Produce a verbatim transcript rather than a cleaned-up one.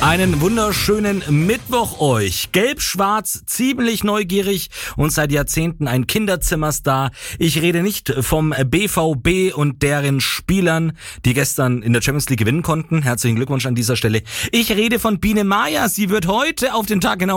Einen wunderschönen Mittwoch euch. Gelb-Schwarz, ziemlich neugierig und seit Jahrzehnten ein Kinderzimmerstar. Ich rede nicht vom B V B und deren Spielern, die gestern in der Champions League gewinnen konnten. Herzlichen Glückwunsch an dieser Stelle. Ich rede von Biene Maya. Sie wird heute auf den Tag genau